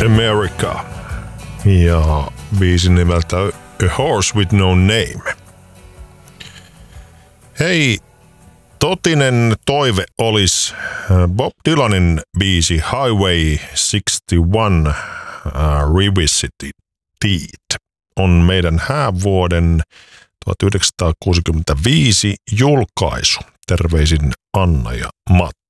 America ja biisin nimeltä A Horse With No Name. Hei, totinen toive olisi Bob Dylanin biisi Highway 61 Revisited on meidän häävuoden 1965 julkaisu. Terveisin Anna ja Matti.